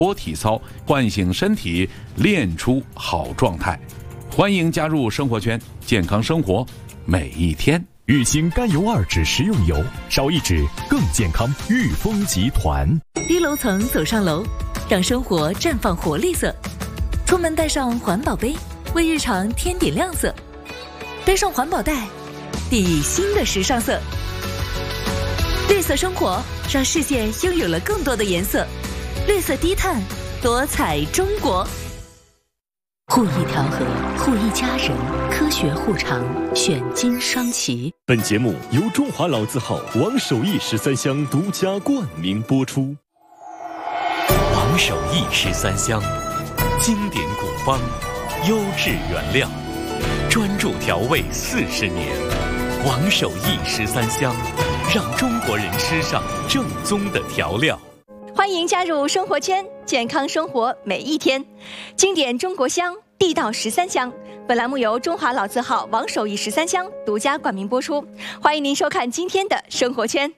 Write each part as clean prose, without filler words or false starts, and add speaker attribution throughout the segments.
Speaker 1: 多体操，唤醒身体，练出好状态。欢迎加入生活圈，健康生活每一天。
Speaker 2: 玉兴甘油2酯食用油，少1酯更健康。裕丰集团。
Speaker 3: 低楼层走上楼，让生活绽放活力色。出门带上环保杯，为日常添点亮色。背上环保袋，递新的时尚色。绿色生活，让世界拥有了更多的颜色。绿色低碳，多彩中国。护一条河，护一家人，科学护肠，选金双旗。
Speaker 2: 本节目由中华老字号王守义13香独家冠名播出。
Speaker 4: 王守义13香，经典古方，优质原料，专注调味40年。王守义13香，让中国人吃上正宗的调料。
Speaker 5: 欢迎加入生活圈，健康生活每一天。经典中国香，地道13香。本栏目由中华老字号王守义13香独家冠名播出。欢迎您收看今天的生活圈。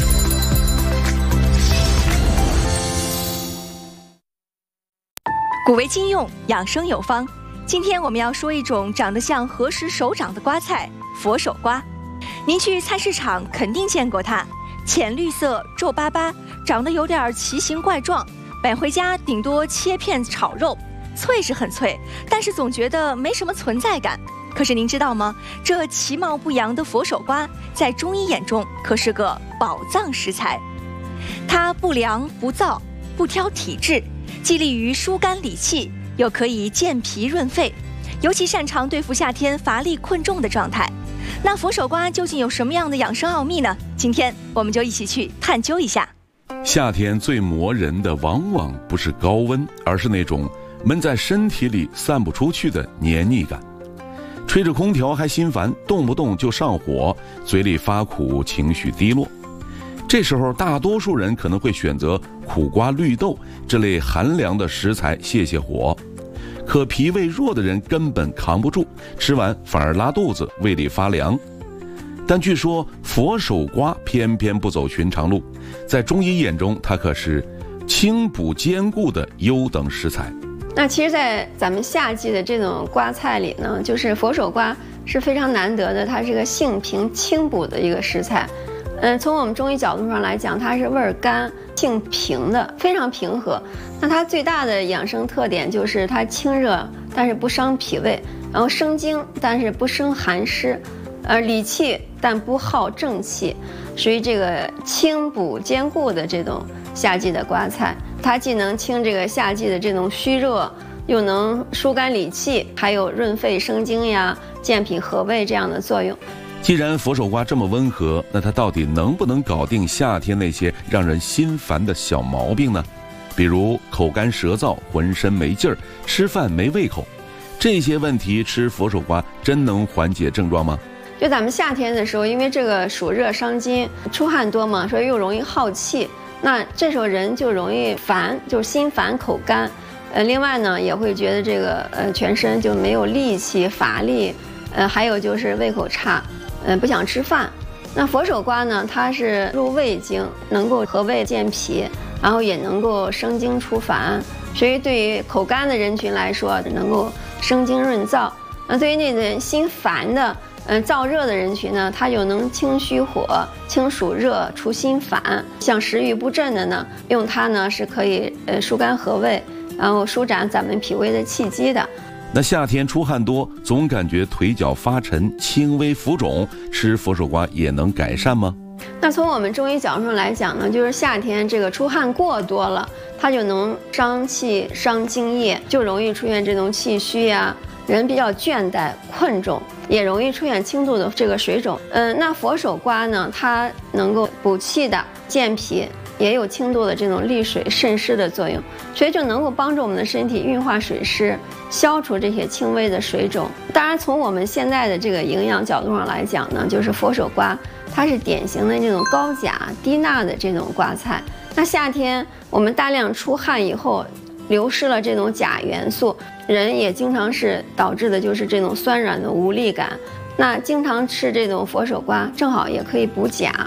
Speaker 5: 古为今用，养生有方。今天我们要说一种长得像何时手掌的瓜菜——佛手瓜。您去菜市场肯定见过它，浅绿色，皱巴巴，长得有点奇形怪状，买回家顶多切片炒肉，脆是很脆，但是总觉得没什么存在感。可是您知道吗？这其貌不扬的佛手瓜，在中医眼中可是个宝藏食材。它不凉不燥，不挑体质，既利于疏肝理气，又可以健脾润肺，尤其擅长对付夏天乏力困重的状态。那佛手瓜究竟有什么样的养生奥秘呢？今天我们就一起去探究一下。
Speaker 1: 夏天最磨人的往往不是高温，而是那种闷在身体里散不出去的黏腻感。吹着空调还心烦，动不动就上火，嘴里发苦，情绪低落。这时候大多数人可能会选择苦瓜、绿豆这类寒凉的食材泄火，可脾胃弱的人根本扛不住，吃完反而拉肚子，胃里发凉。但据说佛手瓜偏偏不走寻常路，在中医眼中它可是清补兼顾的优等食材。
Speaker 6: 那其实在咱们夏季的这种瓜菜里呢，就是佛手瓜是非常难得的，它是个性平清补的一个食材。从我们中医角度上来讲，它是味儿甘性平的，非常平和。那它最大的养生特点就是它清热，但是不伤脾胃，然后生津，但是不生寒湿，理气但不耗正气，属于这个清补兼顾的这种夏季的瓜菜。它既能清这个夏季的这种虚热，又能疏肝理气，还有润肺生津呀、健脾和胃这样的作用。
Speaker 1: 既然佛手瓜这么温和，那它到底能不能搞定夏天那些让人心烦的小毛病呢？比如口干舌燥、浑身没劲儿、吃饭没胃口，这些问题吃佛手瓜真能缓解症状吗？
Speaker 6: 就咱们夏天的时候，因为这个暑热伤津，出汗多嘛，所以又容易耗气，那这时候人就容易烦，就是心烦口干。另外呢，也会觉得这个全身就没有力气、乏力，还有就是胃口差。不想吃饭。那佛手瓜呢，它是入胃经，能够和胃健脾，然后也能够生津除烦，所以对于口干的人群来说，能够生津润燥。那对于那个心烦的、燥热的人群呢，它就能清虚火、清暑热、除心烦。像食欲不振的呢，用它呢是可以疏肝和胃，然后舒展咱们脾胃的气机的。
Speaker 1: 那夏天出汗多，总感觉腿脚发沉、轻微浮肿，吃佛手瓜也能改善吗？
Speaker 6: 那从我们中医角度上来讲呢，就是夏天这个出汗过多了，它就能伤气、伤津液，就容易出现这种气虚呀，人比较倦怠、困重，也容易出现轻度的这个水肿。那佛手瓜呢，它能够补气的、健脾，也有轻度的这种利水渗湿的作用，所以就能够帮助我们的身体运化水湿，消除这些轻微的水肿。当然，从我们现在的这个营养角度上来讲呢，就是佛手瓜它是典型的这种高钾低钠的这种瓜菜。那夏天我们大量出汗以后，流失了这种钾元素，人也经常是导致的就是这种酸软的无力感。那经常吃这种佛手瓜，正好也可以补钾，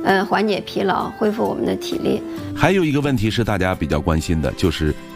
Speaker 6: 缓解疲劳，恢复我们的体力。
Speaker 1: 还有一个问题是大家比较关心的，就是